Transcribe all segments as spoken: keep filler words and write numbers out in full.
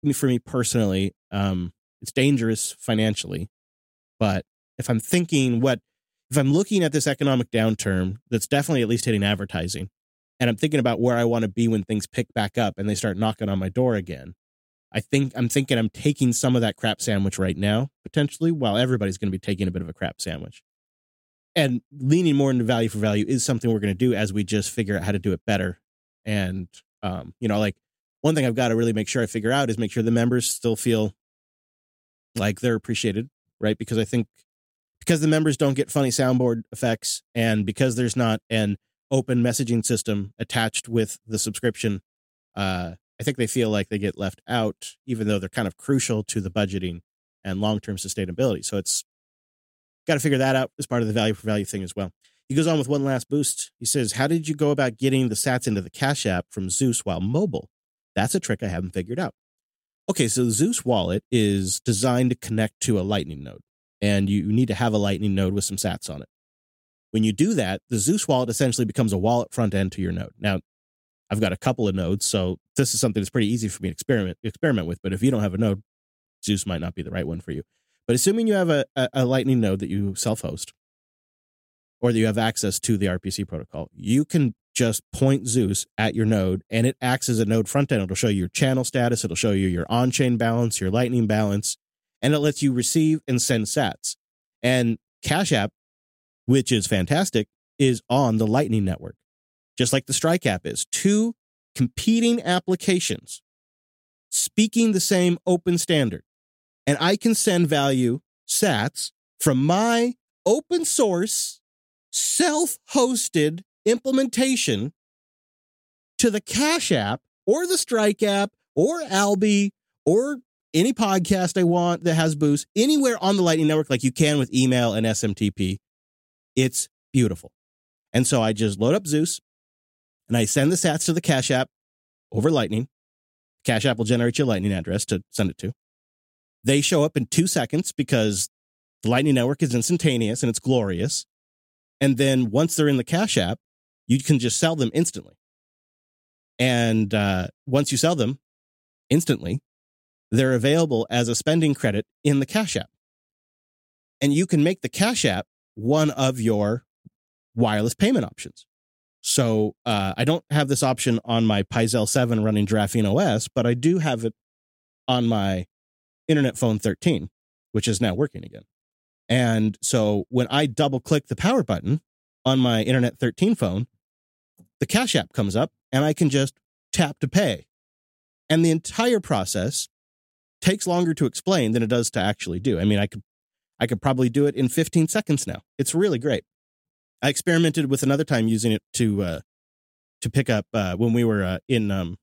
for me personally, um, it's dangerous financially. But if I'm thinking what, if I'm looking at this economic downturn, that's definitely at least hitting advertising, and I'm thinking about where I want to be when things pick back up and they start knocking on my door again, I think I'm thinking I'm taking some of that crap sandwich right now, potentially, while everybody's going to be taking a bit of a crap sandwich. And leaning more into value for value is something we're going to do as we just figure out how to do it better. And, um, you know, like one thing I've got to really make sure I figure out is make sure the members still feel like they're appreciated, right? Because I think because the members don't get funny soundboard effects and because there's not an open messaging system attached with the subscription, uh, I think they feel like they get left out, even though they're kind of crucial to the budgeting and long-term sustainability. So it's got to figure that out as part of the value for value thing as well. He goes on with one last boost. He says, how did you go about getting the sats into the Cash App from Zeus while mobile? That's a trick I haven't figured out. Okay, so the Zeus wallet is designed to connect to a Lightning node, and you need to have a Lightning node with some sats on it. When you do that, the Zeus wallet essentially becomes a wallet front end to your node. Now, I've got a couple of nodes, so this is something that's pretty easy for me to experiment experiment with. But if you don't have a node, Zeus might not be the right one for you. But assuming you have a, a, a Lightning node that you self-host, or that you have access to the R P C protocol, you can just point Zeus at your node, and it acts as a node front end. It'll show you your channel status. It'll show you your on-chain balance, your Lightning balance, and it lets you receive and send sats. And Cash App, which is fantastic, is on the Lightning network, just like the Strike app is. Two competing applications speaking the same open standard. And I can send value sats from my open source, self-hosted implementation to the Cash App or the Strike app or Alby or any podcast I want that has Boost anywhere on the Lightning Network like you can with email and S M T P. It's beautiful. And so I just load up Zeus and I send the sats to the Cash App over Lightning. Cash App will generate your Lightning address to send it to. They show up in two seconds because the Lightning Network is instantaneous and it's glorious. And then once they're in the Cash App, you can just sell them instantly. And uh, once you sell them instantly, they're available as a spending credit in the Cash App. And you can make the Cash App one of your wireless payment options. So uh, I don't have this option on my Pizel seven running Graphene O S, but I do have it on my Internet Phone thirteen, which is now working again. And so when I double click the power button on my Internet thirteen phone, the Cash App comes up and I can just tap to pay. And the entire process takes longer to explain than it does to actually do. I mean, I could I could probably do it in fifteen seconds now. It's really great. I experimented with another time using it to uh, to pick up uh, when we were uh, in um,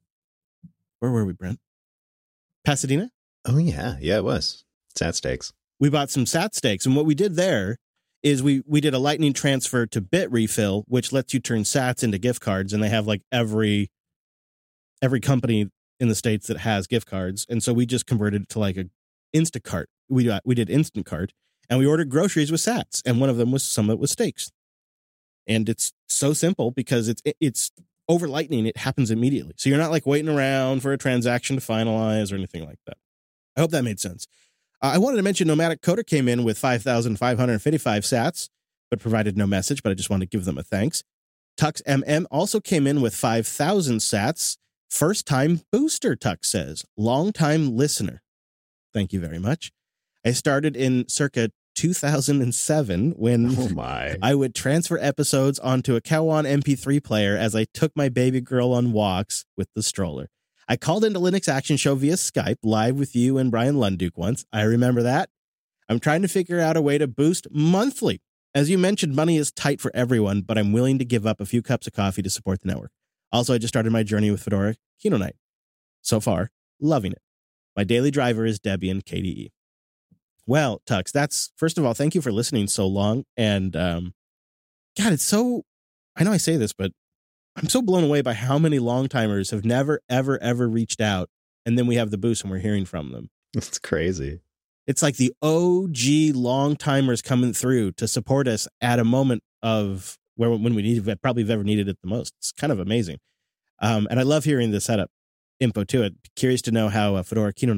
where were we, Brent? Pasadena? Oh yeah, yeah, it was sat stakes. We bought some sat stakes, and what we did there is we we did a Lightning transfer to Bitrefill, which lets you turn sats into gift cards, and they have like every every company in the States that has gift cards, and so we just converted it to like a Instacart. We uh, we did Instacart, and we ordered groceries with sats, and one of them was some of it was steaks. And it's so simple because it's it's over Lightning. It happens immediately. So you're not like waiting around for a transaction to finalize or anything like that. I hope that made sense. Uh, I wanted to mention Nomadic Coder came in with five thousand five hundred fifty-five sats, but provided no message, but I just wanted to give them a thanks. Tux M M also came in with five thousand sats. First time booster, Tux says. Long time listener. Thank you very much. I started in circa two thousand seven when oh my. I would transfer episodes onto a Cowan M P three player as I took my baby girl on walks with the stroller. I called into Linux Action Show via Skype live with you and Brian Lunduke once. I remember that. I'm trying to figure out a way to boost monthly. As you mentioned, money is tight for everyone, but I'm willing to give up a few cups of coffee to support the network. Also, I just started my journey with Fedora Kino Night. So far, loving it. My daily driver is Debian K D E. Well, Tux, that's, first of all, thank you for listening so long. And, um, God, it's so, I know I say this, but I'm so blown away by how many long-timers have never, ever, ever reached out. And then we have the boost and we're hearing from them. It's crazy. It's like the O G long-timers coming through to support us at a moment of where when we need, probably have ever needed it the most. It's kind of amazing. Um, and I love hearing the setup. info to it. Curious to know how uh, Fedora Kino